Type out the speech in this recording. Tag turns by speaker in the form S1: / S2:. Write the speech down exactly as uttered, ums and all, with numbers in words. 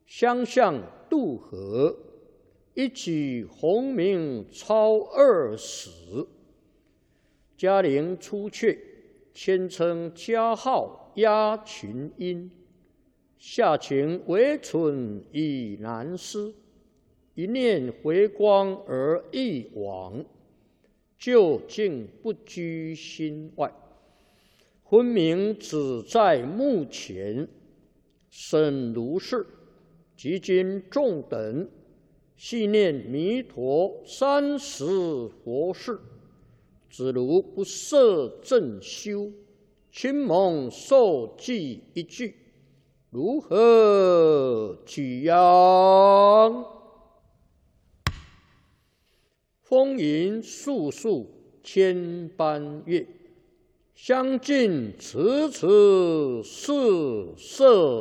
S1: 相向渡河，一举鸿名超二十。嘉陵出阙，谦称嘉号压群英，下情惟存以难思。一念回光而一往，究竟不居心外。昏明只在目前，审如是。即今众等系念弥陀三十佛事，只如不摄正修，亲蒙受记一句，如何举扬？风云素素千般月，相近迟迟是色。